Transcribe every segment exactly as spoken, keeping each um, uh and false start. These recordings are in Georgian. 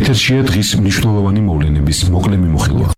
ეთერშია დღის მნიშვნელოვანი მოვლენების მოკლე მიმოხილვა.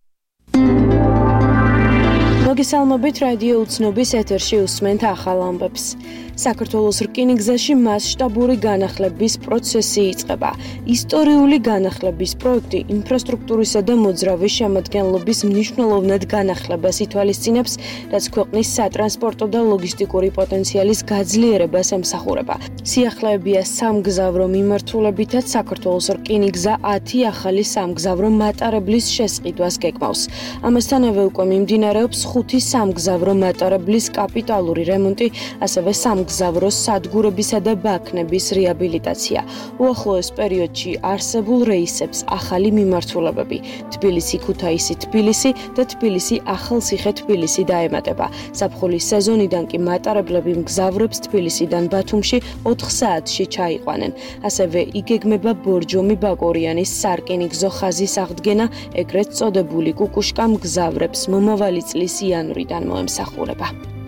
მოგესალმებით, რადიო უცნობის ეთერში უსმენთ ახალ ამბებს. საქართველოს რკინიგზაში მასშტაბური განახლების პროცესი იწყება. ისტორიული განახლების პროექტი ინფრასტრუქტურისა და მოძრავი შემადგენლობის მნიშვნელოვნად განახლებას ითვალისწინებს, რაც ქვეყნის სატრანსპორტო და ლოგისტიკური პოტენციალის გაძლიერებას ემსახურება. სიახლეებია სამგზავრო მიმართულებითაც საქართველოს რკინიგზა ათი ახალი სამგზავრო მატარებლის შესყიდვას გეგმავს. ამასთანავე უკვე მიმდინარეობს ხუთი სამგზავრო მატარებლის კაპიტალური რემონტი, ასევე სამგზავრო სადგურებისა და ბაქნების რეაბილიტაცია. უახლოეს პერიოდში არსებულ რეისებს ახალი მიმართულებები თბილისი-ქუთაისი-თბილისი და თბილისი-ახალციხე-თბილისი დაემატება. ზაფხულის სეზონიდან კი მატარებლები მგზავრებს თბილისიდან ბათუმში ოთხ საათში ჩაიყვანენ. ასევე იგეგმება ბორჯომი-ბაკურიანის სარკინიგზო ხაზის აღდგენა, ეგრეთ წოდებული კუკუშკა მგზავრებს მომავალი წლის იანვრიდან მოემსახურება.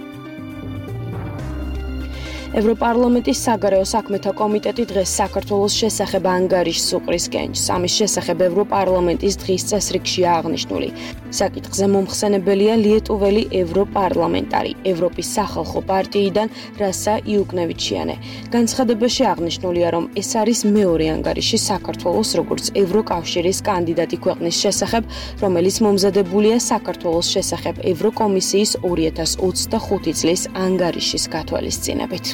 ევროპარლამენტის საგარეო საქმეთა კომიტეტი დღეს საქართველოს შესახებ ანგარიშს უყრის კენჭს. ამის შესახებ ევროპარლამენტის დღის წესრიგშია აღნიშნული. საკითხზე მომხსენებელია ლიეტუველი ევროპარლამენტარი ევროპის სახალხო პარტიიდან რასა იუკნევიჩიანე. განცხადებაში აღნიშნულია, რომ ეს არის მეორე ანგარიში საქართველოს როგორც ევროკავშირის კანდიდატი ქვეყნის შესახებ, რომელიც მომზადებულია საქართველოს შესახებ ევროკომისიის ორი ათას ოცდახუთი წლის ანგარიშის გათვალისწინებით.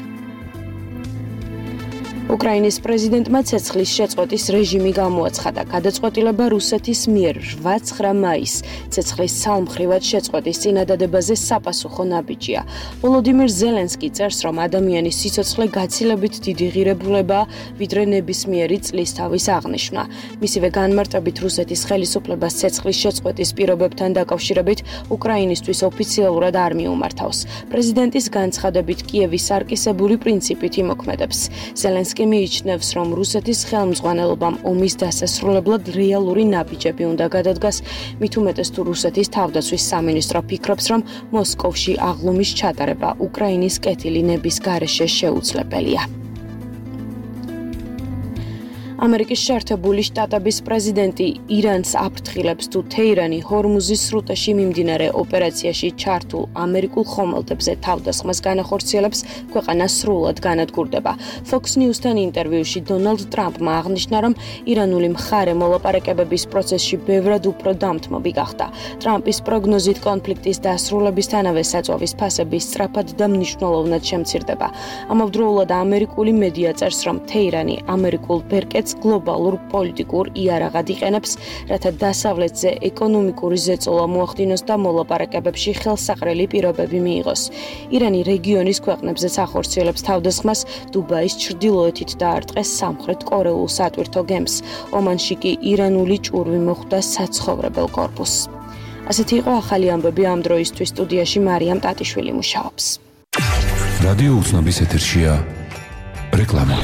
უკრაინის პრეზიდენტმა ცეცხლის შეწყვეტის რეჟიმი გამოაცხადა. გადაწყვეტილება რუსეთის მიერ რვა-ცხრა მაისს ცეცხლის ცალმხრივად შეწყვეტის წინადადებაზე საპასუხო ნაბიჯია. ვოლოდიმირ ზელენსკი წერს, რომ ადამიანის სიცოცხლე გაცილებით დიდი ღირებულებაა, ვიდრე ნებისმიერი წლისთავის აღნიშვნა. მისივე განმარტებით რუსეთის ხელისუფლებას ცეცხლის შეწყვეტის პირობებთან დაკავშირებით უკრაინისთვის ოფიციალურად არ მიუმართავს. პრეზიდენტის განცხადებით კიევის არკისებური პრინციპით იმოქმედებს. ზელენსკი მიიჩნევს, რომ რუსეთის ხელმძღვანელობამ ომის დასასრულებლად რეალური ნაბიჯები უნდა გადადგას, მით უმეტეს თუ რუსეთის თავდაცვის სამინისტრო ფიქრობს, რომ მოსკოვში აღლუმის ჩატარება უკრაინის კეთილი ნების გარეშე შეუძლებელია. ამერიკის შეერთებული შტატების პრეზიდენტი ირანს აფრთხილებს, თუ თეირანი ჰორმუზის სრუტეში მიმდინარე ოპერაციაში ჩართულ ამერიკულ ხომალდებზე თავდასხმას განახორციელებს, ქვეყანა სრულად განადგურდება. Fox News-თან ინტერვიუში დონალდ ტრამპმა აღნიშნა, რომ ირანული მხარე მოლაპარაკებების პროცესში ბევრად უფრო დამთმობი გახდა. ტრამპის პროგნოზით კონფლიქტის დასრულებისთანავე საწვავის ფასები სწრაფად და მნიშვნელოვნად შემცირდება. ამავდროულად ამერიკული მედია წერს, რომ თეირანი ამერიკულ ბერკეტს გლობალურ პოლიტიკურ იარაღად იყენებს, რათა დასავლეთზე ეკონომიკური ზეწოლა მოახდინოს და მოლაპარაკებებში ხელსაყრელი პირობები მიიღოს. ირანი რეგიონის ქვეყნებზეც ახორციელებს თავდასხმას, დუბაის ჩრდილოეთით დაარტყეს სამხრეთ კორეულ სატვირთო გემს. ომანში კი ირანული ჭურვი მოხვდა საცხოვრებელ კორპუსს. ასეთი იყო ახალი ამბები ამ დროისთვის. სტუდიაში მარიამ ტატიშვილი მუშაობს. რადიო უცნობის ეთერშია რეკლამა.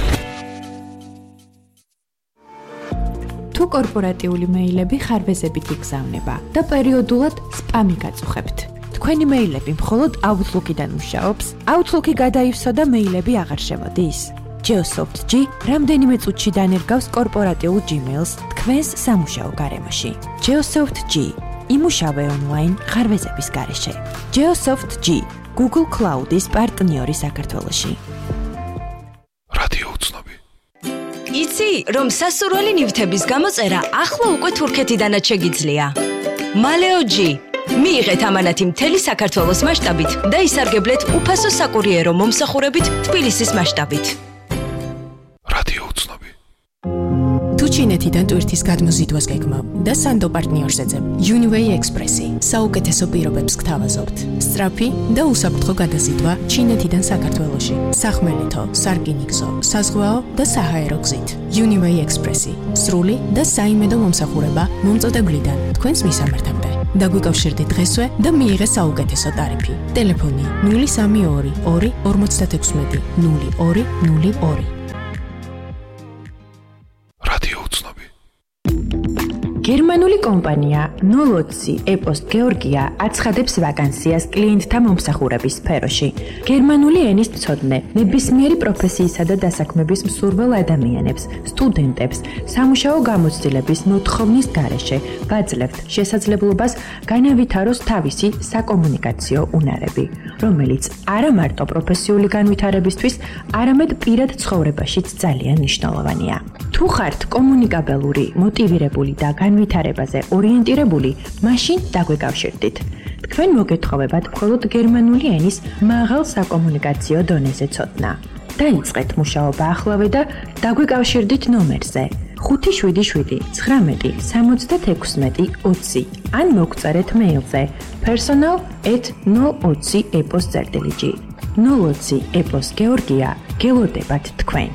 თუ კორპორატიული მეილები ხარვეზებით იგზავნება და პერიოდულად სპამი გაწუხებთ. თქვენი მეილები მხოლოდ Outlook-იდან მუშაობს, Outlook-ი გადაივსო და მეილები აღარ შემოდის. Geosoft G რამდენიმე წუთში დანერგავს კორპორატიულ Gmail-ს თქვენს სამუშაო გარემოში. Geosoft G იმუშავე ონლაინ ხარვეზების გარეშე. Geosoft G Google Cloud-ის პარტნიორი საქართველოში. რადიო უცნობი. იცი, რომ სასურველი ნივთების გამოწერა ახლა უკვე თურქეთიდანაც შეგიძლია. Maleo G. მიიღეთ ამანათი მთელი საქართველოს მასშტაბით და ისარგებლეთ უფასო საკურიერო მომსახურებით თბილისის მასშტაბით. რადიო უცნობი. თუ ჩინეთიდან ტვირთის გადმოზიდვას გეგმავ და სანდო პარტნიორს ეძებ, Uniway Express-ი საუკეთესო პირობებს გთავაზობთ. სწრაფი და უსაფრთხო გადაზიდვა ჩინეთიდან საქართველოში. სახმელეთო, სარკინიგზო, საზღვაო და საჰაერო გზით. Uniway Express-ი სრული და საიმედო მომსახურება მომწოდებლიდან თქვენს მისამართამდე. დაგვიკავშირდით დღესვე და მიიღე საუკეთესო ტარიფი. ტელეფონი ნული სამი ორი ორი ორმოცდათექვსმეტი ნული ორი ნული ორი. გერმანული კომპანია ნოლოცი ეპოსტ გეორგია აცხადებს ვაკანსიას კლიენტთა მომსახურების სფეროში. გერმანული ენის მცოდნე, ნებისმიერი პროფესიისა და დასაქმების მსურველ ადამიანებს, სტუდენტებს, სამუშაო გამოცდილების მოთხოვნის გარეშე ვაძლევთ შესაძლებლობას განავითაროს თავისი საკომუნიკაციო უნარები, რომელიც არა მარტო პროფესიული განვითარებისთვის, არამედ პირად ცხოვრებაშიც ძალიან მნიშვნელოვანია. თუ ხართ კომუნიკაბელური, მოტივირებული და განვითარებაზე ორიენტირებული, მაშინ დაგვეკავშირდით. თქვენ მოგეთხოვებათ მხოლოდ გერმანული ენის მაღალ საკომუნიკაციო დონეზე ცოდნა. დაიწყეთ მუშაობა ახლავე და დაგვეკავშირდით ნომერზე ხუთი შვიდი შვიდი ცხრამეტი სამოცდათექვსმეტი ოცი ან მოგწერეთ მეილზე personal at nol ოცი epos წერტილი ჯი. nol ოცი epos გეორგია გელოდებათ თქვენ.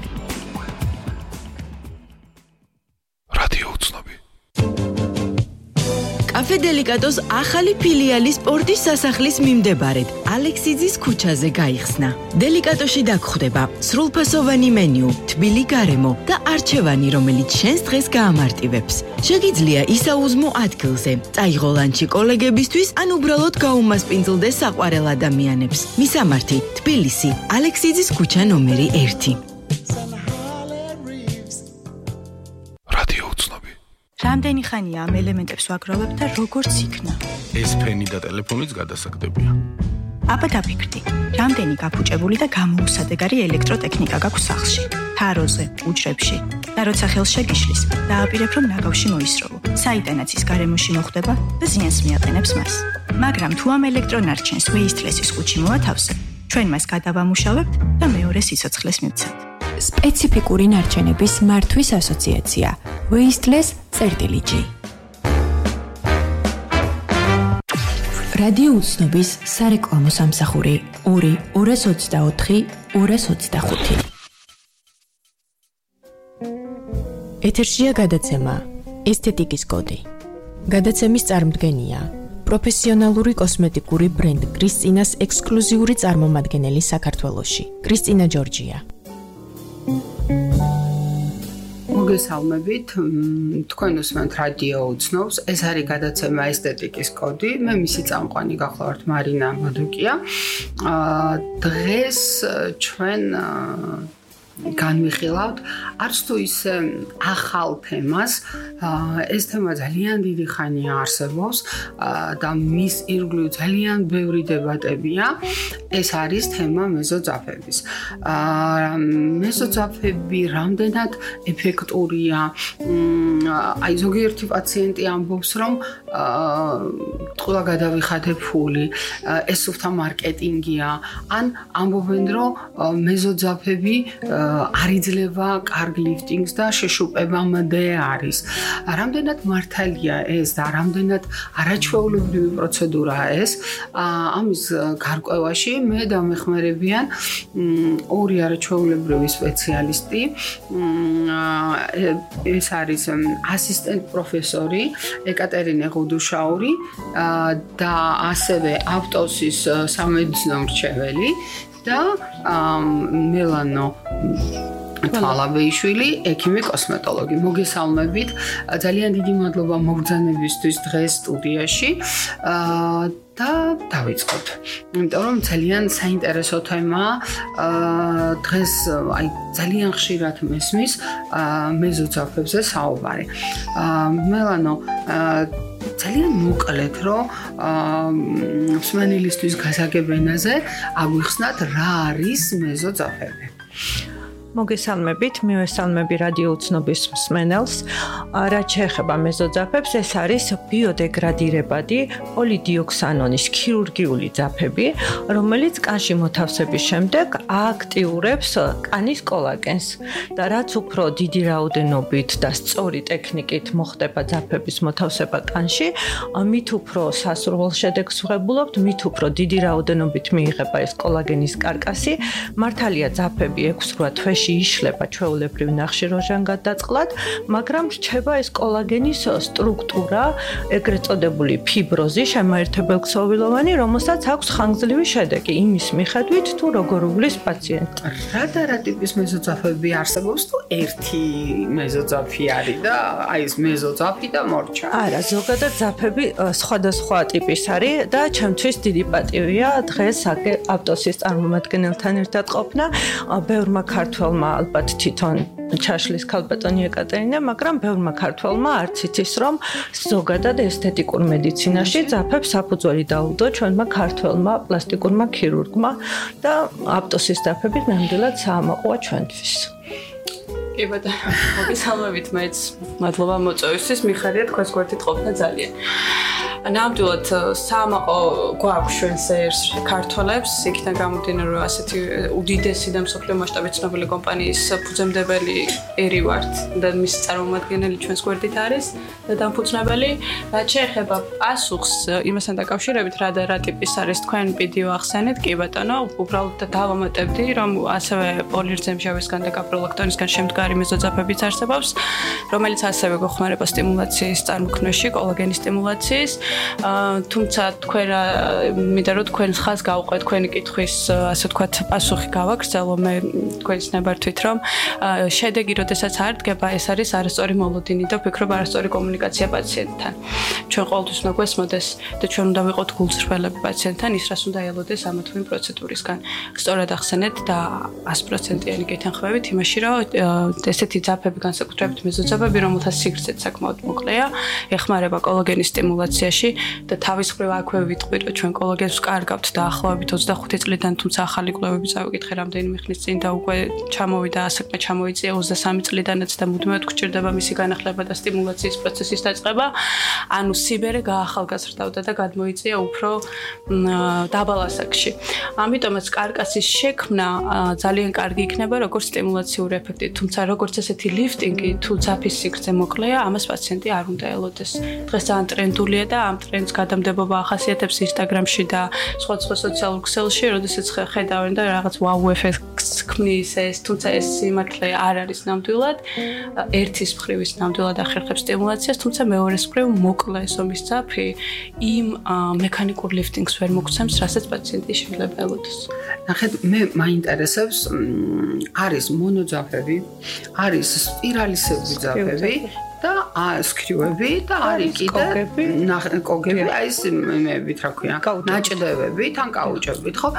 კაფე დელიკატოს ახალი ფილიალი სპორტის სასახლის მიმდებარედ ალექსიძის ქუჩაზე გაიხსნა. დელიკატოში დაგხვდება სრულფასოვანი მენიუ, თბილი გარემო და არჩევანი, რომელიც შენს დღეს გაამარტივებს. შეგიძლია ისაუზმო ადგილზე, წაიღო ლანჩი კოლეგებისთვის ან უბრალოდ გაუმასპინძლდეს საყვარელ ადამიანებს. მისამართი: თბილისი, ალექსიძის ქუჩა ნომერი ერთი. რამდენი ხანია ამ ელემენტებს ვაგროვებ და როგორც იქნა? ეს ფენი და ტელეფონიც გადასაგდებია. აბა დაფიქრდი, რამდენი გაფუჭებული და გამოუსადეგარი ელექტროტექნიკა გაქვს სახლში, თაროზე, უჯრებში და როცა ხელს შეგიშლის, დააპირებ რომ ნაგავში მოისროლო. საიტანაც ის გარემოში მოხვდება და ზიანს მიაყენებს მას. მაგრამ თუ ამ ელექტრონარჩენს Wasteless-ის ყუთში მოვათავსებ, ჩვენ მას გადავამუშავებთ და მეორე სიცოცხლეს მივცემთ. სპეციფიკური ნარჩენების მართვის ასოციაცია Wasteless წერტილი ჯი. რადიო უცნობის სარეკლამო სამსახური ორი ორას ოცდაოთხი ორას ოცდახუთი. ეთერშია გადაცემა ესთეტიკის კოდი. გადაცემის წარმომადგენია პროფესიონალური კოსმეტიკური ბრენდ კრისტინას ექსკლუზიური წარმომადგენელი საქართველოში. კრისტინა ჯორჯია. მოგესალმებით, თქვენ უსმენთ რადიო უცნობს, ეს არის გადაცემა ესთეტიკის კოდი, მე მისი წამყვანი გახლავართ მარინა მოდუკია. დღეს ჩვენ განვიხილავთ არც თუ ისე ახალ თემას, ეს თემა ძალიან დიდი ხანია არსებობს და მის ირგვლივ ძალიან ბევრი დებატებია. ეს არის თემა მეზოძაფების. მეზოძაფები რამდენად ეფექტურია? აი ზოგიერთი პაციენტი ამბობს, რომ ყველა გადავიხადე ფული, ეს სუფთა მარკეტინგია, ან ამბობენ, რომ მეზოძაფები არ იძლევა კარგ ლიფტინგს და შეშუპებამდე არის. რამდენად მართალია ეს და რამდენად არაჩვეულებრივი პროცედურაა ეს? ამის გარკვევაში მე დამეხმარებიან ორი არაჩვეულებრივი სპეციალისტი. ეს არის ასისტენტ პროფესორი ეკატერინე ღუდუშაური და ასევე ავტოსის სამედიცინო მრჩეველი და მელანო თვალაბეიშვილი, ექიმი კოსმეტოლოგი. მოგესალმებით. ძალიან დიდი მადლობა მოგზანებისთვის დღეს სტუდიაში. და დავიწყოთ. იმიტომ რომ ძალიან საინტერესო თემაა. დღეს აი ძალიან ხშირად მესმის მეზოძაფებზე საუბარი. მელანო ძალიან მოკლედ რომ მსმენელისთვის გასაგებ ენაზე აგვიხსნათ რა არის მეზოძაფები. მოგესალმებით, მივესალმები რადიო უცნობის მსმენელს. რაც შეეხება მეზოძაფებს, ეს არის ბიოდეგრადირებადი პოლიდიოქსანონის ქირურგიული ძაფები, რომელიც კანში მოთავსების შემდეგ ააქტიურებს კანის კოლაგენს და რაც უფრო დიდი რაოდენობით და სწორი ტექნიკით მოხდება ძაფების მოთავსება კანში, მით უფრო სასურველ შედეგს ვღებულობთ, მით უფრო დიდი რაოდენობით მიიღება ეს კოლაგენის კარკასი. მართალია ძაფები ექვს რვა თვეში სრუტეში იშლება ჩვეულებრივ ნახშირორჟანგად გადაწყლად, მაგრამ რჩება ეს კოლაგენის სტრუქტურა, ეგრეთ წოდებული ფიბროზი, შემაერთებელქსოვილოვანი, რომელსაც აქვს ხანგრძლივი შედეგი იმის მიხედვით, თუ როგორ უვლის პაციენტი. რა და რა ტიპის მეზოძაფები არსებობს, თუ ერთი მეზოძაფი არის და აი ეს მეზოძაფი და მორჩა? არა, ზოგადად ძაფები სხვადასხვა ტიპის არის და ჩემთვის დიდი პატივია დღეს აპტოსის წარმომადგენელთან ერთად ყოფნა. ბევრმა ქართველმა ალბათ თვითონ ჩაშლის ქალბატონი ეკატერინა, მაგრამ ბევრმა ქართველმა არც იცის, რომ ზოგადად ესთეტიკურ მედიცინაში ძაფებს საფუძველი დაუდო ჩვენმა ქართველმა პლასტიკურმა ქირურგმა და აპტოსის ძაფები ნამდვილად საამაყოა ჩვენთვის. კი ბატონო, მოგესალმებით მეც. მადლობა მოწვევისთვის, მიხარია თქვენს გვერდით ყოფნა ძალიან. ნამდვილად საამაყო გვაქვს ჩვენს ერს ქართველებს, იქიდან გამომდინარე რომ ასეთი უდიდესი და მსოფლიო მასშტაბით ცნობილი კომპანიის ფუძემდებელი ერი ვართ და მის წარმომადგენელი ჩვენს გვერდით არის და დამფუძნებელი. რაც შეეხება პასუხს იმასთან დაკავშირებით, რა და რა ტიპის არის თქვენ ვიდეო ახსენეთ, კი ბატონო, უბრალოდ დავამატებდი, რომ ასევე პოლირძემჟავისგან და კაპროლაქტონისგან შემდგარი მეზოძაფებიც არსებობს, რომელიც ასევე გვეხმარება სტიმულაციის წარმოქმნაში, კოლაგენის სტიმულაციის. თუმცა თქვენ მინდა რომ თქვენ ხაზს გავყვეთ თქვენი კითხვის ასე ვთქვათ პასუხი გავაგრძელო მე თქვენს ნებართვით რომ შედეგი როდესაც არ დგება ეს არის არასწორი მოლოდინი და ვფიქრობ არასწორი კომუნიკაცია პაციენტთან ჩვენ ყოველთვის უნდა გვესმოდეს და ჩვენ უნდა ვიყოთ გულწრფელები პაციენტთან ის რას უნდა ელოდეს ამა თუ იმ პროცედურისგან სწორად ახსენეთ და ას პროცენტიანი გეთანხმებით იმაში რომ ესეთი ძაფები განსაკუთრებით მეზოძაფები რომელთა სიგრძეც საკმაოდ მოკლეა ეხმარება კოლაგენის სტიმულაციაში და თავის მხრივ აქვე ვიტყვი რომ ჩვენ კოლაგენს ვკარგავთ დაახლოებით ოცდახუთი წლიდან თუმცა ახალი კვლევები წავიკითხე რამდენიმე ხნის წინ და უკვე ჩამოვიდა ასაკმა ჩამოიწია ოცდასამი წლიდანაც და მუდმივად გვჭირდება მისი განახლება და სტიმულაციის პროცესის დაწყება ანუ სიბერე გაახალგაზრდავდა და გადმოიწია უფრო დაბალ ასაკში ამიტომაც კარკასის შექმნა ძალიან კარგი იქნება როგორც სტიმულაციური ეფექტი თუმცა როგორც ესეთი ლიფტინგი თუ ძაფის სიგრძე მოკლეა ამას პაციენტი არ უნდა ელოდეს დღეს ძალიან ტრენდულია და ამ ტრენდს გადამდებობა ახასიათებს Instagram-ში და სხვა სხვა სოციალურ ქსელში, როდესაც ხედავენ და რაღაც wow effects ქმნის ეს, თუმცა ეს სიმართლე არ არის ნამდვილად. ერთის მხრივ ის ნამდვილად ახერხებს სტიმულაციას, თუმცა მეორეს მხრივ მოკლე ომის ძაფი იმ მექანიკურ ლიფტინგს ვერ მოგცემს, რასაც პაციენტი შეიძლება ელოდეს. ნახეთ, მე მაინტერესებს არის მონოძაფები, არის სპირალისებრი ძაფები და სკრიუები და არის კიდე კოგები, აი ეს მეებით რა ქვია, ნაჭდევებით, ან კაუჭებით, ხო?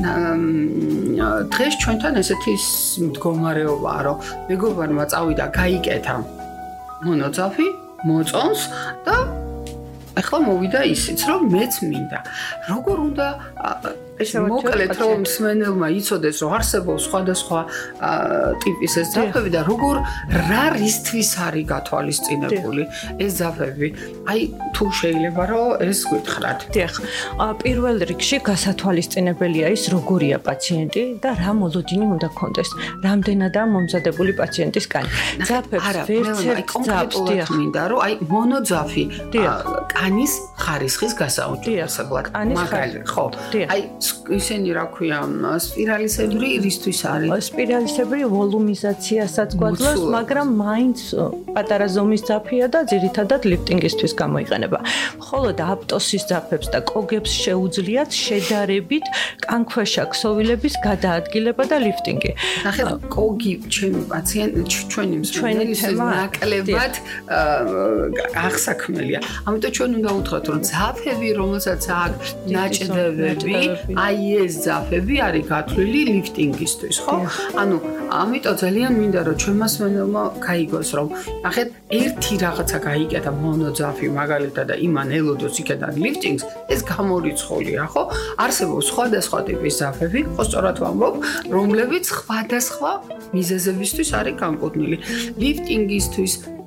დღეს ჩვენთან ესეთი მდგომარეობაა, რომ მეგობარმა წავიდა, გაიკეთა მონოძაფი, მოწონს და ახლა მოვიდა ისიც, რომ მეც მინდა. როგორ უნდა მოკლედ რომ მსმენელმა იცოდეს რომ არსებობს სხვადასხვა ტიპის ეს ძაფები და როგორ რა რისთვის არის გათვალისწინებული ეს ძაფები აი თუ შეიძლება რომ ეს გითხრათ დიახ პირველ რიგში გასათვალისწინებელია ის როგორია პაციენტი და რა მოლოდინი უნდა ქონდეს რამდენადაა მომზადებული პაციენტის კანი ძაფებს ვერცერთ კონკრეტულად მინდა რომ აი მონოძაფი კანის ხარისხის გასაუმჯობესებლად მაგალითად ხო აი ისინი რა ქვია სპირალისებრი რისთვის არის? სპირალისებრი ვოლუმიზაციასაც გვაძლევს, მაგრამ მაინც პატარა ზომის ძაფია და ძირითადად ლიფტინგისთვის გამოიყენება. მხოლოდ აპტოსის ძაფებს და კოგებს შეუძლიათ შედარებით კანქვეშა ქსოვილების გადაადგილება და ლიფტინგი. ნახეთ, კოგი ჩემი პაციენტი ჩვენი მსმენელის ნაკლებად აღსაქმელია. ამიტომ ჩვენ უნდა უთხრათ, რომ ძაფები, რომელსაც აქვს ნაჭდევები აი ეს ძაფები არის გათვლილი ლიფტინგისთვის, ხო? ანუ ამიტომ ძალიან მინდა რომ ჩვენ მასმენელმა გაიგოს რომ ნახეთ ერთი რაღაცა გაიგეთა მონოძაფი მაგალითად და იმან ელოდოს იქიდან ლიფტინგს ეს გამორიცხულია, ხო? არსებობს სხვადასხვა ტიპის ძაფები, ხო სწორად ვამბობ, რომლებიც სხვადასხვა მიზეზებისთვის არის განკუთვნილი. ლიფტინგისთვის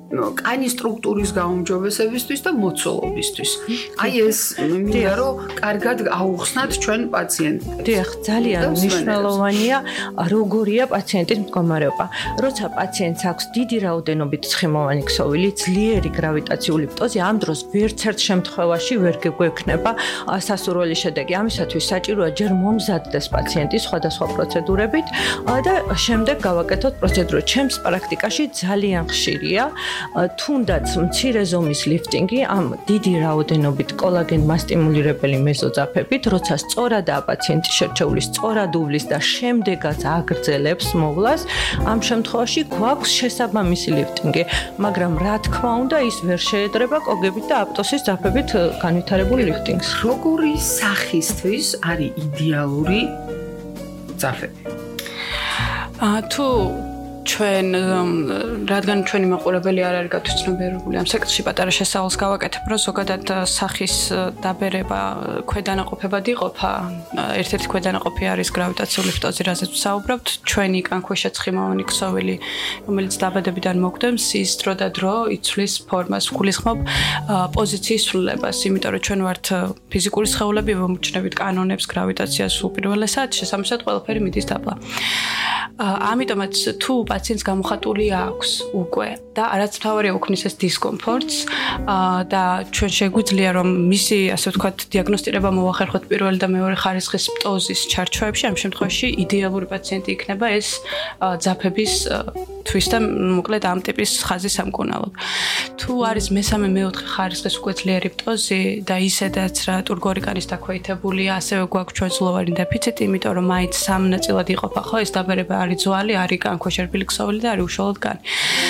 კანის სტრუქტურის გაუმჯობესებისთვის და მოცულობისთვის. აი ეს მინდა რომ კარგად აუხსნათ ჩვენ პაციენტებს. დიახ, ძალიან მნიშვნელოვანია როგორია პაციენტის მდგომარეობა. როცა პაციენტს აქვს დიდი რაოდენობით ცხიმოვანი ქსოვილი, ძლიერი გრავიტაციული პტოზი, ამ დროს ვერც ერთ შემთხვევაში ვერ გეგვექნება სასურველი შედეგი. ამისათვის საჭიროა ჯერ მომზადდეს პაციენტი სხვადასხვა პროცედურებით და შემდეგ გავაკეთოთ პროცედურა. ჩემს პრაქტიკაში ძალიან ხშირია თუნდაც მცირე ზომის ლიფტინგი ამ დიდი რაოდენობით კოლაგენმა სტიმულირებელი მეზოძაფებით, როცა სწორადაა პაციენტი შერჩეული, სწორად უვლის და შემდეგაც აგრძელებს მოვლას, ამ შემთხვევაში გვაქვს შესაბამისი ლიფტინგი, მაგრამ რა თქმა უნდა ის ვერ შეედრება კოგებით და აპტოსის ძაფებით განვითარებულ ლიფტინგს. როგორი სახისთვის არის იდეალური ძაფები? აა თუ ჩვენ რადგან ჩვენი მაყურებელი არ არის გათვითცნობიერებული ამ სექტორში პატარა შესავალს გავაკეთებ, რომ ზოგადად სახის დაბერება ქვედანაყოფებად იყოფა. ერთ-ერთი ქვედანაყოფი არის გრავიტაციული პტოზი, რაზეც ვსაუბრობთ. ჩვენი კანქვეშა ცხიმოვანი ქსოვილი, რომელიც დაბადებიდან მოგვდებს, ის დრო და დრო იცვლის ფორმას, გულისხმობ პოზიციის ცვლილებას, იმიტომ რომ ჩვენ ვართ ფიზიკური სხეულები, ვემუჩნევით კანონებს, გრავიტაციას უპირველესად, შესაბამისად ყველაფერი მიდის დაბლა. ამიტომაც თუ პაციენტს გამოხატული აქვს უკვე და არაც მთავარია უქმნის ეს დისკომფორტს და ჩვენ შეგვიძლია რომ მისი ასე ვთქვათ დიაგნოსტირება მოვახერხოთ პირველი და მეორე ხარისხის პტოზის ჩარჩოებში, ამ შემთხვევაში იდეალური პაციენტი იქნება ეს ძაფების თვის და მოკლედ ამ ტიპის ხაზის სამკურნალოდ. თუ არის მესამე მეოთხე ხარისხის უკვე ძლიერი პტოზი და ისედაც რა ტურგორი კანის დაქვეითებულია, ასევე გვაქვს ჩვენ ზლოვანი დეფიციტი, იმიტომ რომ მაინც სამ ნაწილად იყოფა ხო ეს დაბერება არის ძვალი, არის კანქვეშერბილი ქსოვილი და არის უშუალოდ კანი.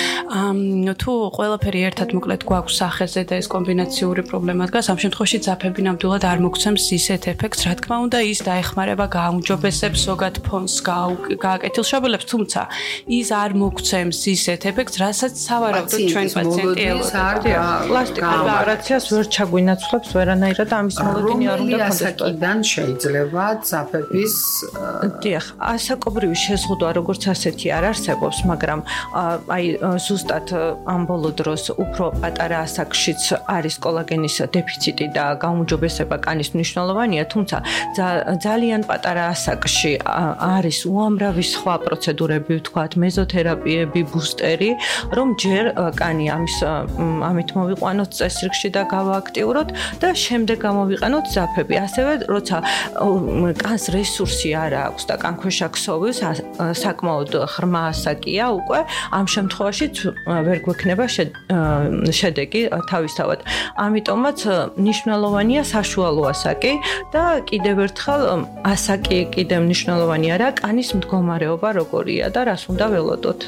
თუ ყველაფერი ერთად მოკლედ გვაქვს სახეზე და ეს კომბინაციური პრობლემა დგას, ამ შემთხვევაში ძაფები ნამდვილად არ მოგცემს ისეთ ეფექტს, რა თქმა უნდა, ის დაეხმარება, გააუმჯობესებს ზოგად ფონს, გააკეთილშობილებს, თუმცა ის არ მოგცემს ისეთ ეფექტს, რასაც სავარაუდოდ ჩვენ პაციენტი ელოდება. პლასტიკურ ოპერაციას ვერ ჩაგვინაცვლებს ვერანაირად ამის მოლოდინი არ უნდა კონდეს. ასაკიდან შეიძლება ძაფების დიახ, ასაკობრივი შეზღუდვა როგორც ასეთი არ არსებობს, მაგრამ აი ზუსტად ამ ბოლო დროს უფრო პატარა ასაკშიც არის კოლაგენის დეფიციტი და გაუმჯობესება კანის მნიშვნელოვანია, თუმცა ძალიან პატარა ასაკში არის უამრავი სხვა პროცედურები, ვთქვათ, მეზოთერაპიები, ბუსტერი, რომ ჯერ კანი ამის ამით მოვიყვანოთ წესრიგში და გავააქტიუროთ და შემდეგ გამოვიყენოთ ძაფები. ასევე როცა კანს რესურსი არ აქვს და კანქვეშა ქსოვილს საკმაოდ ღრმა ასაკია უკვე, ამ შემთხვევაში ვერ გვექნება შედეგი თავისთავად. ამიტომაც მნიშვნელოვანია საშუალო ასაკი და კიდევ ერთხელ ასაკი კიდევ მნიშვნელოვანი არა, კანის მდგომარეობა როგორია და რას უნდა ველოდოთ.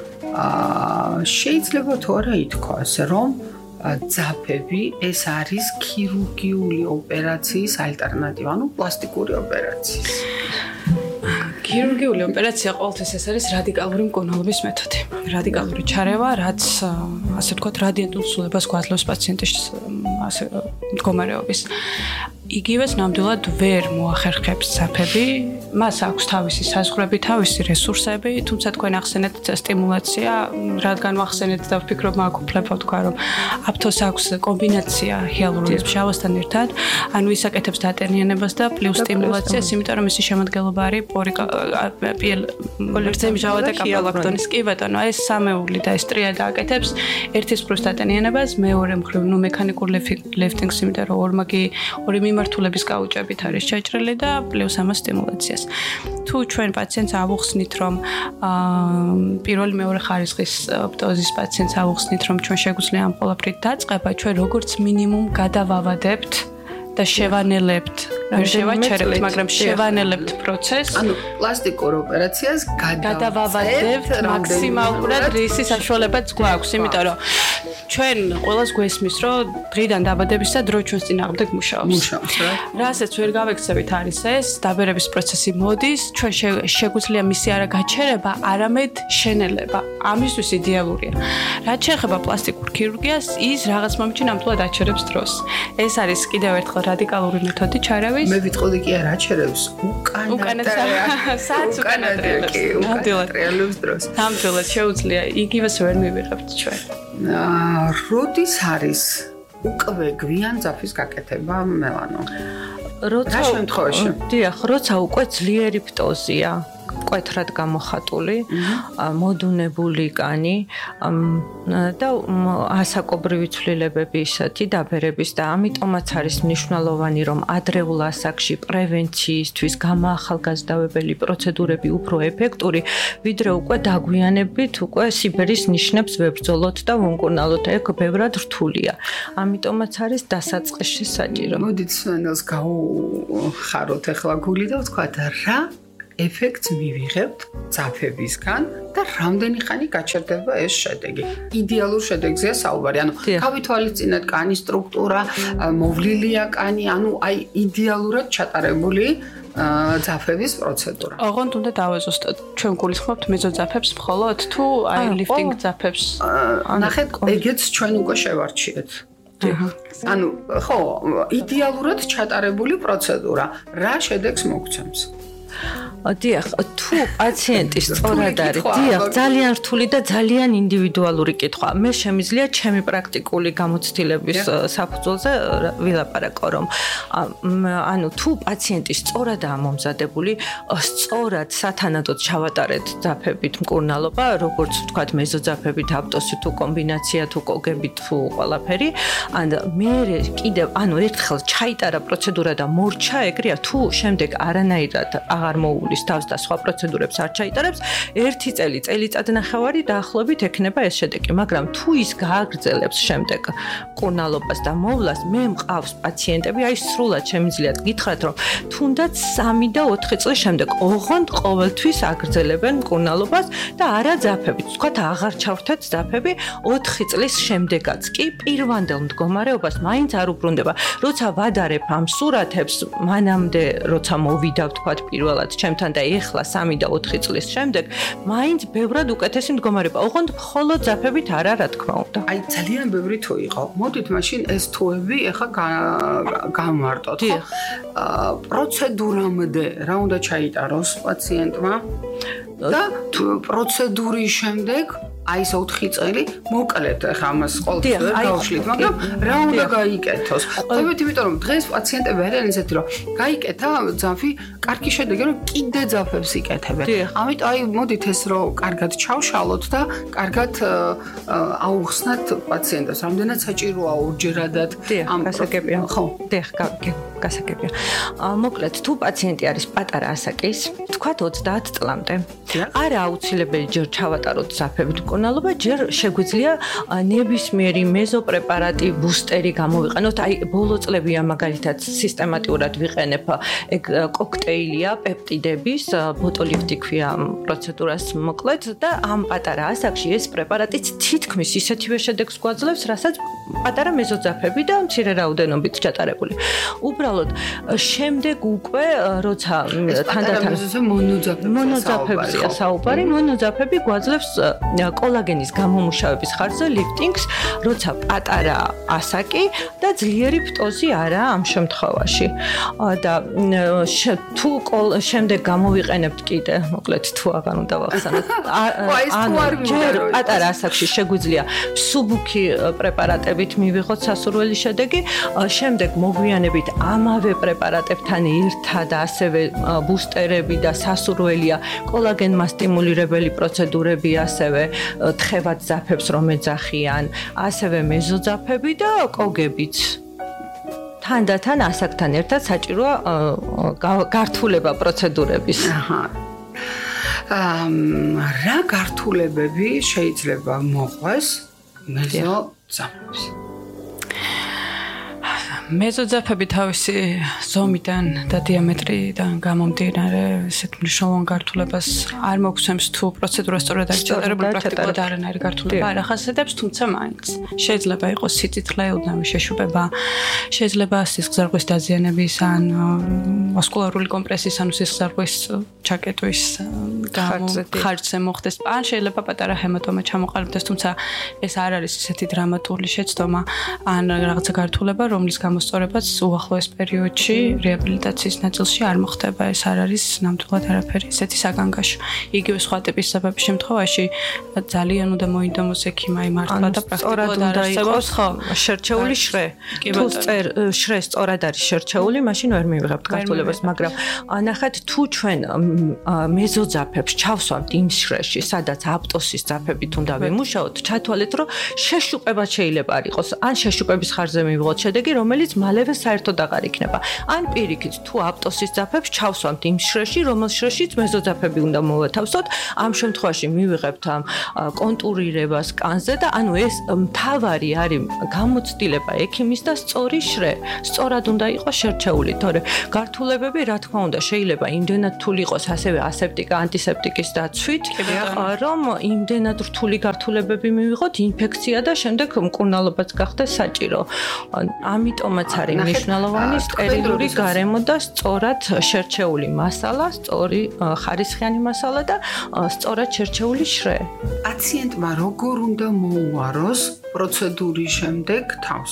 აა შეიძლება თუ არა ითქვას, რომ ძაფები ეს არის ქირურგიული ოპერაციის ალტერნატივა, ანუ პლასტიკური ოპერაციის. ქირურგიული ოპერაცია ყოველთვის ეს არის რადიკალური მკურნალობის მეთოდი. რადიკალური ჩარევა, რაც ასე ვთქვათ, რადიენტულ ცვლილებას გვაძლევს პაციენტის ასე მდგომარეობის. იგივეს ნამდვილად ვერ მოახერხებს ძაფები, მას აქვს თავისი საზღვრები, თავისი რესურსები, თუმცა თქვენ ახსენეთ სტიმულაცია, რადგან ვახსენეთ და ვფიქრობ მაგუფლებო თქვა რომ აპტოს აქვს კომბინაცია ჰიალურონის მჟავასთან ერთად, ანუ ის აკეთებს დატენიანებას და პლუს სტიმულაციას, იმიტომ რომ მისი შემადგენლობა არის პოლიგრძელი მჟავა და კაპროლაქტონის. კი ბატონო, ეს სამეული და ეს ტრიადა აკეთებს ერთის პლუს დატენიანებას, მეორე მხრივ ნუ მექანიკურ ლიფტინგს, იმიტომ რომ ორმაგი ორი მიმართულების კაუჭებით არის შეჭრილი და პლუს ამას სტიმულაციას. თუ ჩვენ პაციენტს ავუხსნით, რომ პირველი მეორე ხარისხის პტოზის პაციენტს ავუხსნით, რომ ჩვენ შეგვიძლია ამ ყველაფრით დაწყება, ჩვენ როგორც მინიმუმ გადავავადებთ და შევანელებთ, ვერ შევაჩერებთ, მაგრამ შევანელებთ პროცესს. ანუ პლასტიკურ ოპერაციას გადავავადებთ მაქსიმალურად რისი საშუალებაც გვაქვს, იმიტომ რომ ჩვენ ყველას გვესმის, რომ დღიდან დაბადების და დრო ჩვენს წინააღმდეგ მუშაობს. მუშაობს, რა. რასაც ვერ გავექცევით არის ეს, დაბერების პროცესი მოდის, ჩვენ შეგვიძლია მისი არა გაჩერება, არამედ შენელება. ამისთვის იდეალურია. რაც შეეხება პლასტიკურ ქირურგიას, ის რაღაც მომენტში ნამდვილად აჩერებს დროს. ეს არის კიდევ ერთხელ რადიკალური მეთოდი ჩარავის. მე ვიტყოდი კი არა აჩერებს, უკანა უკანა სადაც უკანა ტრიალებს დროს. ნამდვილად შეუძლია იგივეს ვერ მივიღებთ ჩვენ. აა როდის არის უკვე გვიან ძაფის გაკეთება მელანო? როცა შემთხვევაში? დიახ, როცა უკვე ძლიერი ფტოზია. მკვეთრად გამოხატული, მოდუნებული კანი და ასაკობრივი ცვლილებები ისეთი დაბერების და ამიტომაც არის მნიშვნელოვანი, რომ ადრეულ ასაკში პრევენციისთვის გამოახალგაზრდავებელი პროცედურები უფრო ეფექტური, ვიდრე უკვე დაგვიანებით უკვე სიბერის ნიშნებს ვებრძოლოთ და ვუმკურნალოთ, ეგ ბევრად რთულია. ამიტომაც არის დასაწყისში საჭირო. მოდით სვენელს გავხაროთ ახლა გული და ვთქვათ რა ეფექტს მივიღებთ ძაფებისგან და რამდენი ხანი გაჩერდება ეს შედეგი. იდეალურ შედეგზეა საუბარი. ანუ გავითვალისწინეთ კანის სტრუქტურა, მოვლილია კანი, ანუ აი იდეალურად ჩატარებული ძაფების პროცედურა. ოღონდ უნდა დავეზუსტოთ, ჩვენ გულისხმობთ მეზოძაფებს მხოლოდ თუ აი ლიფტინგ ძაფებს? ნახეთ, ეგეც ჩვენ უკვე შევარჩიეთ. ანუ ხო, იდეალურად ჩატარებული პროცედურა რა შედეგს მოგცემს? დიახ, თუ პაციენტი სწორად არის, დიახ, ძალიან რთული და ძალიან ინდივიდუალური კითხვა. მე შემიძლია ჩემი პრაქტიკული გამოცდილების საფუძველზე ვილაპარაკო, რომ ანუ თუ პაციენტი სწორადაა მომზადებული, სწორად სათანადოდ ჩავატარეთ ძაფებით მკურნალობა, როგორც ვთქვათ, მეზოძაფებით, აპტოსი თუ კომბინაცია თუ კოგებით თუ ყველაფერი, ან მე კიდევ ანუ ერთხელ ჩაიტარა პროცედურა და მორჩა, ეგრეა, თუ შემდეგ არანაირად აღარ მოუვლის თავს და სხვა პროცედურებს არ ჩაიტარებს, ერთი წელი, წელიწადნახევარი დაახლოებით ექნება ეს შედეგი, მაგრამ თუ ის გააგრძელებს შემდეგ მკურნალობას და მოვლას, მე მყავს პაციენტები, აი სრულად შემიძლიათ გითხრათ, რომ თუნდაც სამი და ოთხი წლის შემდეგ ოღონდ ყოველთვის აგრძელებენ მკურნალობას და არა ძაფებით. ვთქვათ, აღარ ჩავრთეთ ძაფები ოთხი წლის შემდეგაც კი პირვანდელ მდგომარეობას მაინც არ უბრუნდება. როცა ვადარებ ამ სურათებს, მანამდე როცა მოვიდა ვთქვათ პირველად ჩემთან და ეხლა სამი და ოთხი წლის შემდეგ, მაინც ბევრად უკეთესი მდგომარეობა. ოღონდ მხოლოდ ძაფებით არა, რა თქმა უნდა. აი ძალიან ბევრი თუ იყო. მოდით მაშინ ეს თუები ეხა გამარტოთ, ხო? აა პროცედურამდე რა უნდა ჩაიტაროს პაციენტმა და პროცედურის შემდეგ აი ეს ოთხი წელი მოკლედ ახლა ამას ყოველთვის ვერ გავშლით, მაგრამ რა უნდა გაიკეთოს? ყვებით, იმიტომ რომ დღეს პაციენტები არიან ისეთი, რომ გაიკეთა ძაფი, კარგი შედეგი, რომ კიდე ძაფებს იკეთებენ. ამიტომ აი მოდით ეს რომ კარგად ჩავშალოთ და კარგად აუხსნათ პაციენტებს. რამდენად საჭიროა ორჯერადად ამ გასაგებია. ხო, დიახ, გასაგებია. მოკლედ, თუ პაციენტი არის პატარა ასაკის, თქვათ ოცდაათ წლამდე, არა აუცილებელი ჯერ ჩავატაროთ ძაფებით მკურნალობა, ჯერ შეგვიძლია ნებისმიერი მეზოპრეპარატი, ბუსტერი გამოვიყენოთ. აი ბოლო წლებია მაგალითად სისტემატიურად ვიყენებ ეგ კოქტეილია პეპტიდების, ბოტოლიფტი ქვია პროცედურას მოკლედ და ამ პატარა ასაკში ეს პრეპარატიც თითქმის ისეთივე შედეგს გვაძლევს, რასაც პატარა მეზოძაფები და მცირე რაოდენობით ჩატარებული. უბრალოდ შემდეგ უკვე როცა თანდათან მონოძაფებია საუბარი, მონოძაფები გვაძლევს კოლაგენის გამომუშავების ხარჯზე ლიფტინგს, როცა პატარა ასაკი და ძლიერი ფტოზი არა ამ შემთხვევაში. და თუ შემდეგ გამოვიყენებთ კიდე, მოკლედ თუ აღარ უნდა ვახსენოთ. ანუ ჯერ პატარა ასაკში შეგვიძლია სუბუქი პრეპარატებით მივიღოთ სასურველი შედეგი, შემდეგ მოგვიანებით ამავე პრეპარატებთან ერთად ასევე ბუსტერები და სასურველია კოლაგენმასტიმულირებელი პროცედურები, ასევე თხევად ძაფებს რომ ეძახიან, ასევე მეზოძაფები და კოგებიც. თანდათან ასაკთან ერთად საჭიროა გართულება პროცედურების. აჰა. რა გართულებები შეიძლება მოყვეს მეზოძაფებს? მეზოძაფები თავისი ზომიდან და დიამეტრიდან გამომდინარე ესეთ მნიშვნელოვან გართულებას არ მოგცემს თუ პროცედურა სწორად არის ჩატარებული პრაქტიკულად არანაირი გართულება არ ახასიათებს, თუმცა მაინც შეიძლება იყოს სიცოცხლე უდნავი შეშუპება, შეიძლება სისხლძარღვის დაზიანების ან ვასკულარული კომპრესიის ანუ სისხლძარღვის ჩაკეტვის ხარჯზე მოხდეს, ან შეიძლება პატარა ჰემატომა ჩამოყალიბდეს, თუმცა ეს არ არის ისეთი დრამატული შეცდომა ან რაღაცა გართულება, რომლის გამოსწორებაც უახლოეს პერიოდში რეაბილიტაციის ნაწილში არ მოხდება. ეს არ არის ნამდვილად არაფერი ისეთი საგანგაშო. იგივე სხვა ტიპის საბაბის შემთხვევაში ძალიან უნდა მოინდომოს ექიმი მართლა და პრაქტიკულად არ არსებობს ხო შერჩეული შრე. თუ წერ შრე სწორად არის შერჩეული, მაშინ ვერ მივიღებთ გართულებას, მაგრამ ნახეთ თუ ჩვენ მეზოძაფებს ჩავსვამთ იმ შრეში, სადაც აპტოსის ძაფებით უნდა ვიმუშაოთ, ჩათვალეთ, რომ შეშუპება შეიძლება არ იყოს, ან შეშუპების ხარჯზე მივიღოთ შედეგი, რომელიც მალევე საერთოდ აღარ იქნება. ან პირიქით, თუ აპტოსის ძაფებს ჩავსვამთ იმ შრეში, რომელ შრეშიც მეზოძაფები უნდა მოვათავსოთ, ამ შემთხვევაში მივიღებთ ამ კონტურირებას კანზე და ანუ ეს მთავარი არის გამოცდილება ექიმის და სწორი შრე. სწორად უნდა იყოს შერჩეული, თორე გართულებები, რა თქმა უნდა, შეიძლება იმდენად რთული იყოს ასევე ასეპტიკა, ანტისეპტიკის დაცვით, რომ იმდენად რთული გართულებები მივიღოთ, ინფექცია და შემდეგ მკურნალობაც გახდეს საჭირო. ამიტომაც არის მნიშვნელოვანი სტერილური გარემო და სწორად შერჩეული მასალა, სწორი ხარისხიანი მასალა და სწორად შერჩეული შრე. პაციენტმა როგორ უნდა მოუაროს პროცედურის შემდეგ თავს?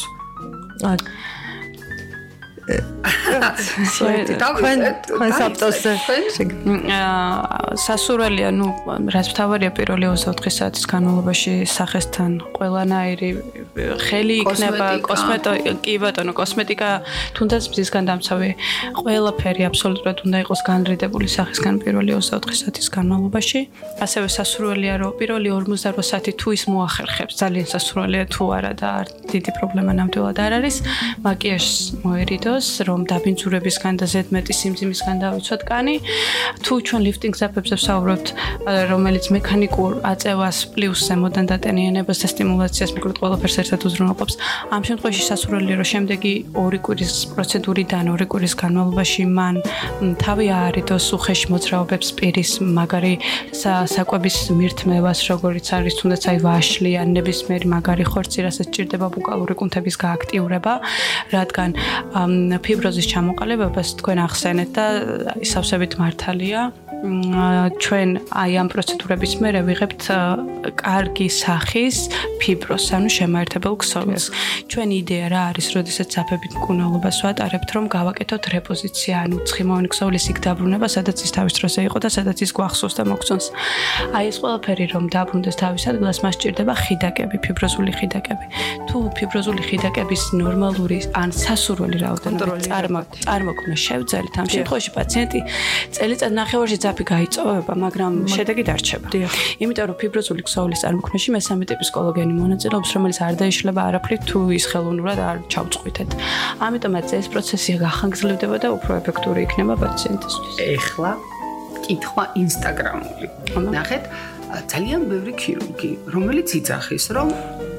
თქვენ საფტოსზე სასურველია, ну, რაც მთავარია პირველი ოცდაოთხი საათის განმავლობაში სახესთან ყველანაირი ხელი იქნება, კოსმეტიკა, კი ბატონო, კოსმეტიკა, თუნდაც მზისგან დამცავი, ყველაფერი აბსოლუტურად უნდა იყოს განრიდებული სახისგან პირველი ოცდაოთხი საათის განმავლობაში. ასევე სასურველია, რომ პირველი ორმოცდაოთხი საათი თუ ის მოახერხებს, ძალიან სასურველია თუ არა და დიდი პრობლემა ნამდვილად არ არის, მაკიაჟს მოერიდოს, რომ დაბინძურებისგან და ზედმეტი სიმძიმისგან დავიცვათ კანი. თუ ჩვენ ლიფტინგ ზაფებზე ვსაუბრობთ, რომელიც მექანიკურ აწევას პლუს ზემოდან დატენიანებას და სტიმულაციას მიგროთ ყველაფერს ერთად უზრუნველყოფს. ამ შემთხვევაში სასურველია, რომ შემდეგი ორი კვირის პროცედურიდან ორი კვირის განმავლობაში მან თავი აარიდოს უხეში მოძრაობებს, პირის მაგარი საკვების მირთმევას, როგორიც არის თუნდაც აი ვაშლი ან ნებისმიერი მაგარი ხორცი, რასაც ჭირდება ბუკალური კუნთების გააქტიურება, რადგან ფიბროზის ჩამოყალიბებას თქვენ ახსენეთ და სავსებით მართალია. ჩვენ აი ამ პროცედურების მერე ვიღებთ კარგი სახის ფიბროს, ანუ შემაერთებელ ქსოვილს. ჩვენ იდეა რა არის, როდესაც ძაფებით მკურნალობას ვატარებთ, რომ გავაკეთოთ რეპოზიცია, ანუ ცხიმოვანი ქსოვილის იქ დაბრუნება, სადაც ის თავის დროზე იყო და სადაც ის გვახსოვს და მოგწონს. აი ეს ყველაფერი რომ დაბრუნდეს თავის ადგილას, მას სჭირდება ხიდაკები, ფიბროზული ხიდაკები. თუ ფიბროზული ხიდაკების ნორმალური ან სასურველი რაოდენობით წარმოქმნა შევძელით, ამ შემთხვევაში პაციენტი წელიწად ნახევარში ძაფი გაიწოვება, მაგრამ შედეგი დარჩება. იმიტომ რომ ფიბროზული ქსოვილის წარმოქმნაში მესამე ტიპის კოლოგენი მონაწილეობს, რომელიც არ დაიშლება არაფრით თუ ის ხელოვნურად არ ჩავწყვიტეთ. ამიტომაც ეს პროცესი გახანგრძლივდება და უფრო ეფექტური იქნება პაციენტისთვის. ეხლა კითხვა ინსტაგრამული. ნახეთ, ძალიან ბევრი ქირურგი, რომელიც იძახის, რომ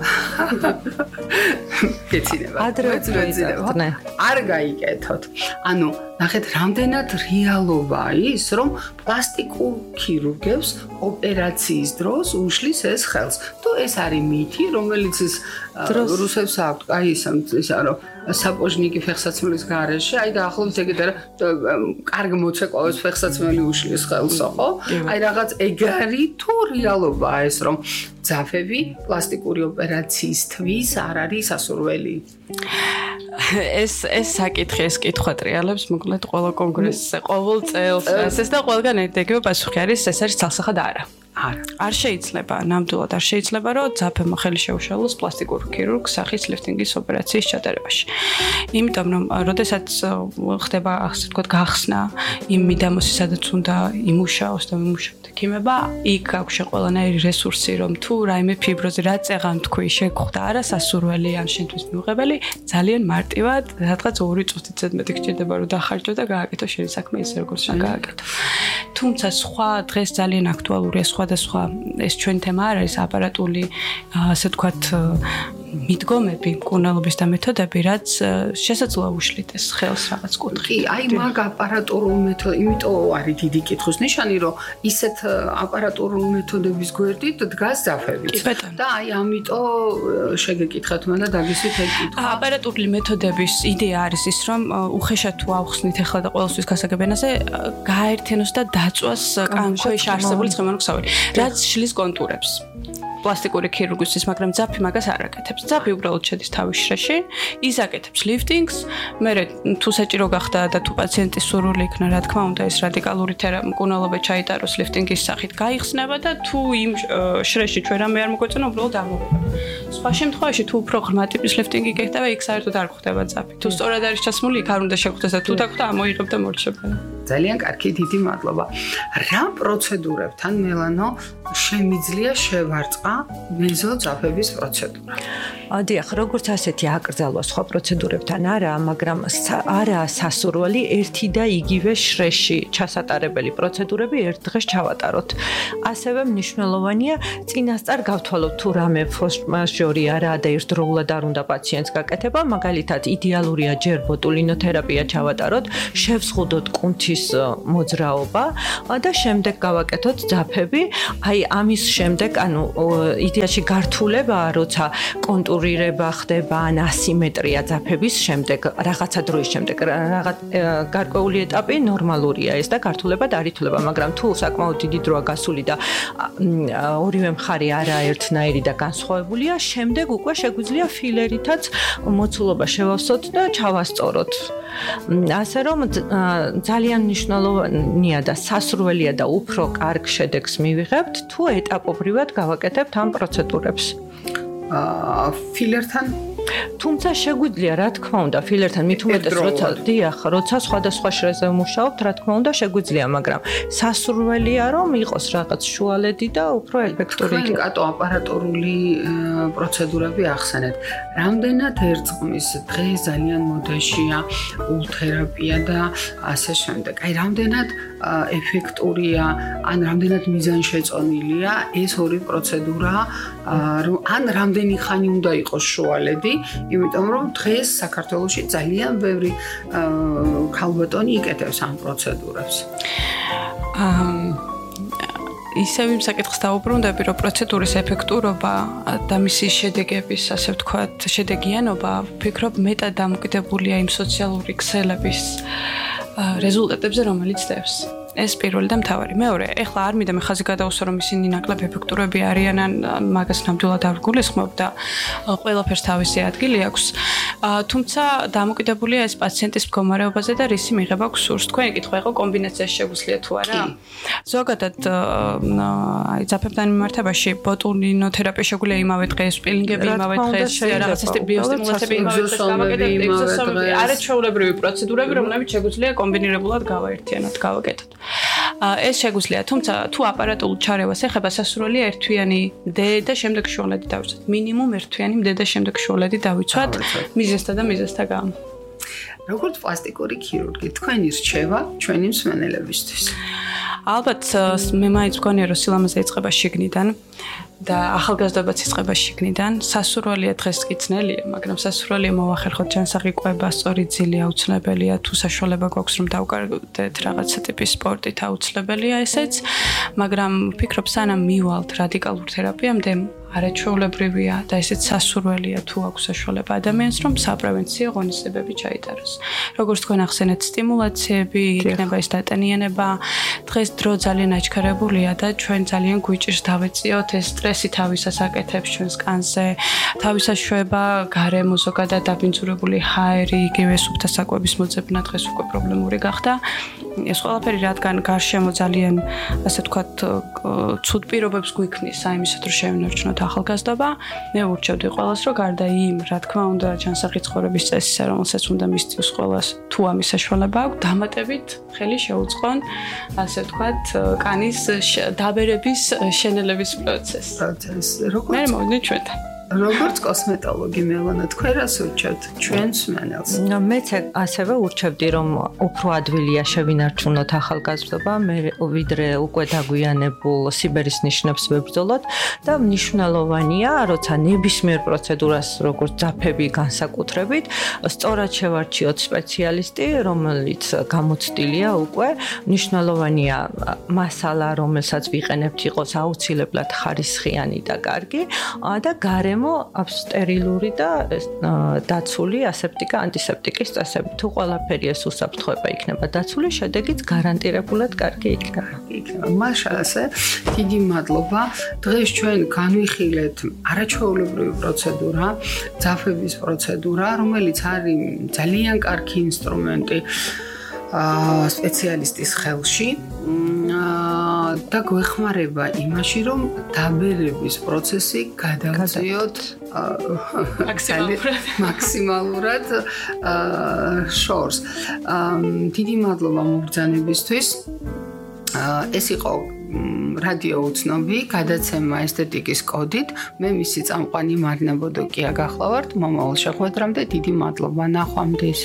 ეცინება. ადრე ეცინება. არ გაიკეთოთ. ანუ ნახეთ, რამდენად რეალობა ის, რომ პლასტიკურ ქირურგებს ოპერაციის დროს უშლის ეს ხელს. თუ ეს არის მითი, რომელიც ის რუსებს აქვთ, აი ის რომ საპოჟნიკი ფეხსაცმლის გარეშე, აი დაახლოებით ეგეთ რა, კარგ მოცეკვავებს ფეხსაცმელი უშლის ხელსო, ხო? აი რაღაც ეგ არის თუ რეალობაა ეს, რომ ძაფები პლასტიკური ოპერაციისთვის არ არის სასურველი. ეს ეს საკითხი, ეს კითხვა ტრიალებს მოკლედ ყველა კონგრესზე, ყოველ წელს, ეს და ყველგან ერთგივე პასუხი არის, ეს არის ცალსახად არა. არა. არ შეიძლება, ნამდვილად არ შეიძლება, რომ ძაფებმა ხელი შეუშალოს პლასტიკურ ქირურგს სახის ლიფტინგის ოპერაციის ჩატარებაში. იმიტომ რომ, როდესაც ხდება, ასე ვთქვათ, გახსნა იმ მიდამოსი, სადაც უნდა იმუშაოს და იმუშაოთ ექიმება, იქ აქვს ყველანაირი რესურსი, რომ თუ რაიმე ფიბროზი რა წეღან თქვი, შეგხვდა არა სასურველი ან შენთვის მიუღებელი, ძალიან მარტივად, რადგან ორი წუთით ზედმეტი გჭირდება, რომ დახარჯო და გააკეთო შენი საქმე ისე როგორც უნდა გააკეთო. თუმცა სხვა დღეს ძალიან აქტუალურია სხვა და სხვა ეს ჩვენ თემა არ არის აპარატული, ასე ვთქვათ, მიდგომები, მკურნალობის და მეთოდები, რაც შესაძლოა უშლით ეს ხელს რაღაც კუთხით. კი, აი მაგ აპარატურულ მეთოდ, იმიტომ არის დიდი კითხვის ნიშანი, რომ ისეთ აპარატურულ მეთოდების გვერდით დგას ძაფებიც. და აი ამიტომ შეგეკითხათ მან და დაგისვით ეს კითხვა. აპარატურული მეთოდების იდეა არის ის, რომ უხეშად თუ ავხსნით ახლა და ყოველთვის გასაგებენაზე გააერთიანოს და დაწვას კანქვეშ არსებული ცხიმანოქსავი, რაც შლის კონტურებს. პლასტიკური ქირურგისთვის, მაგრამ ძაფი მაგას არ აკეთებს. ძაფი უბრალოდ შედის თავის შრეში, ის აკეთებს ლიფტინგს, მერე თუ საჭირო გახდა და თუ პაციენტის სურვილი იქნა, რა თქმა უნდა, ეს რადიკალური მკურნალობა ჩაიტაროს ლიფტინგის სახით, გაიხსნება და თუ იმ შრეში ჩვენ რამე არ მოგვეწონა, უბრალოდ ამოგვიყვება. სხვა შემთხვევაში თუ უფრო ღრმა ტიპის ლიფტინგი გეხდება, იქ საერთოდ არ გვხდება ძაფი. თუ სწორად არის ჩასმული, იქ არ უნდა შეხვდეს და თუ დაგვხდა, ამოიღებ და მორჩება. ძალიან კარგი, დიდი მადლობა. რა პროცედურებთან მელანო შემიძლია შევარწყა მეზოძაფების პროცედურა? დიახ, როგორც ასეთი აკრძალვა სხვა პროცედურებთან არა, მაგრამ არა სასურველი ერთი და იგივე შრეში ჩასატარებელი პროცედურები ერთ დღეს ჩავატაროთ. ასევე მნიშვნელოვანია წინასწარ გავთვალოთ თუ რამე ფორს-მაჟორი არაა და ერთდროულად არ უნდა პაციენტს გაკეთება, მაგალითად იდეალურია ჯერ ბოტულინოთერაპია ჩავატაროთ, შევსხუდოთ კუნთის მოძრაობა და შემდეგ გავაკეთოთ ძაფები. აი ამის შემდეგ, ანუ იდეაში გართულებაა, როცა კონტურირება ხდება, ან ასიმეტრია ძაფების შემდეგ, რაღაცა დროის შემდეგ, რაღაც გარკვეული ეტაპი ნორმალურია ეს და გართულება და არ ითვლება, მაგრამ თუ საკმაოდ დიდი დროა გასული და ორივე მხარე არაერთნაირი და განსხვავებულია, შემდეგ უკვე შეგვიძლია ფილერითაც მოცულობა შევავსოთ და ჩავასწოროთ. ასე რომ ძალიან მნიშვნელოვანია და სასურველია და უფრო კარგ შედეგს მივიღებთ, თუ ეტაპობრივად გავაკეთებთ ამ პროცედურებს. აა ფილერთან თუმცა შეგვიძლია, რა თქმა უნდა, ფილერთან მით უმეტეს როცა დიახ, როცა სხვადასხვა შრეზე ვმუშაობთ, რა თქმა უნდა, შეგვიძლია, მაგრამ სასურველია რომ იყოს რაღაც შუალედი და უფრო ეფექტური. თქვენ კატო აპარატურული პროცედურები ახსენეთ. რამდენად ერწყმის დღეს ძალიან მოდაშია ულთერაპია და ასე შემდეგ. აი რამდენად ეფექტურია, ან რამდენად მიზანშეწონილია ეს ორი პროცედურა, ან რამდენი ხანი უნდა იყოს შუალედი, იმიტომ რომ დღეს საქართველოში ძალიან ბევრი ქალბატონი იკეთებს ამ პროცედურებს. ისევ იმ საკითხს დავუბრუნდები, რომ პროცედურის ეფექტურობა და მისი შედეგების, ასე ვთქვათ, შედეგიანობა, ვფიქრობ, მეტად დამოკიდებულია იმ სოციალური ქსელების რეზულტატებზე, რომელიც დევს. ეს პირველი და მთავარი. მეორე, ეხლა არ მინდა მე ხაზი გადავუსვა, რომ ისინი ნაკლებ ეფექტურები არიან, ან მაგას ნამდვილად არ ვგულისხმობ და ყველაფერს თავისი ადგილი აქვს. თუმცა დამოკიდებულია ეს პაციენტის მდგომარეობაზე და რისი მიღება გსურს. თქვენი კითხვა იყო კომბინაციაში შეგვიძლია თუ არა? ზოგადად აი ძაფებთან მიმართებაში ბოტულინოთერაპია შეგვიძლია იმავე დღეს, პილინგები იმავე დღეს, რაღაცა ბიოსტიმულაციები იმავე დღეს გავაკეთოთ, ეგზოსომები, არაჩვეულებრივი პროცედურები, რომლებიც შეგვიძლია კომბინირებულად გავაერთიანოთ, გავაკეთოთ. ეს შეგვიძლია, თუმცა თუ აპარატულ ჩარევას ეხება, სასურველია ერთთვიანი დე და შემდეგ შუალედი დავიცვათ. მინიმუმ ერთთვიანი დე და შემდეგ შუალედი დავიცვათ მიზეზთა და მიზეზთა გამო. როგორც პლასტიკური ქირურგი, თქვენი რჩევა ჩვენი მსმენელებისთვის. ალბათ მე მაინც მგონია, რომ სილამაზე იწყება შიგნიდან და ახალგაზრდობაც იწყება შიგნიდან. სასურველია დღეს კი ძნელია, მაგრამ სასურველია მოვახერხოთ ჯანსაღი კვება, სწორი ძილი აუცილებელია, თუ საშუალება გვაქვს რომ დავკარგდეთ რაღაცა ტიპის სპორტით აუცილებელია ესეც, მაგრამ ვფიქრობ სანამ მივალთ რადიკალურ თერაპიამდე არაჩვეულებრივია და ესეც სასურველია თუ აქვს საშუალება ადამიანს რომ საპრევენციო ღონისძიებები ჩაიტაროს. როგორც თქვენ ახსენეთ, სტიმულაციები, იქნება ის დატანიანება, დღეს დრო ძალიან აჩქარებულია და ჩვენ ძალიან გვიჭირს დავეწიოთ ეს სტრესი თავისას აკეთებს ჩვენს კანზე, თავისას შვება, გარემო ზოგადად დაბინძურებული ჰაერი, იგივე სუფთა საკვების მოძებნა დღეს უკვე პრობლემური გახდა. ეს ყველაფერი რადგან გარშემო ძალიან, ასე ვთქვათ, ცუდ პირობებს გვიქმნის საიმისოდ რომ შევინარჩუნოთ ახალგაზრდობა, მე ვურჩევდი ყველას, რომ გარდა იმ, რა თქმა უნდა, ჯანსაღი ცხოვრების წესისა, რომელსაც უნდა მისწევს ყველას, თუ ამის საშუალება აქვს, დამატებით ხელი შეუწყონ, ასე ვთქვათ, კანის დაბერების შენელების პროცესს. პროცესს. მე მოვიდნენ ჩვენთან. როგორც კოსმეტოლოგი მელანა, თქვენ რას ურჩევთ ჩვენ მსმენელს? მეც ასევე ურჩევდი, რომ უფრო ადვილია შევინარჩუნოთ ახალგაზრდობა, მე ვიდრე უკვე დაგვიანებულ სიბერის ნიშნებს ვებრძოლოთ და მნიშვნელოვანია, როცა ნებისმიერ პროცედურას როგორც ძაფები განსაკუთრებით, სწორად შევარჩიოთ სპეციალისტი, რომელიც გამოცდილია უკვე, მნიშვნელოვანია მასალა, რომელსაც ვიყენებთ, იყოს აუცილებლად ხარისხიანი და კარგი და გარემო სტერილური და დაცული ასეპტიკა, ანტისეპტიკის წესები. თუ ყველაფერი ეს უსაფრთხოება იქნება დაცული, შედეგიც გარანტირებულად კარგი იქნება. იქნება. მაშასე, დიდი მადლობა. დღეს ჩვენ განვიხილეთ არაჩვეულებრივი პროცედურა, ძაფების პროცედურა, რომელიც არის ძალიან კარგი ინსტრუმენტი სპეციალისტის ხელში და გვეხმარება იმაში, რომ დაბერების პროცესი გადავწიოთ მაქსიმალურად მაქსიმალურად შორს. დიდი მადლობა მობრძანებისთვის. ეს იყო რადიო უცნობი, გადაცემა ესთეტიკის კოდით. მე მისი წამყვანი მარინა ბოდოკია გახლავართ. მომავალ შეხვედრამდე დიდი მადლობა. ნახვამდის.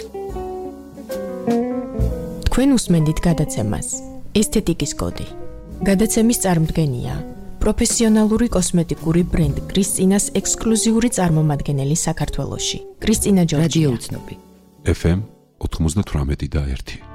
თქვენ უსმენთ გადაცემას ესთეტიკის კოდი. გადაცემის წარმოდგენია პროფესიონალური კოსმეტიკური ბრენდ კრისტინას ექსკლუზიური წარმომადგენელი საქართველოში. კრისტინა ჯორჯია. რადიო უცნობი. ეფ ემ ოთხმოცდათვრამეტი და ერთი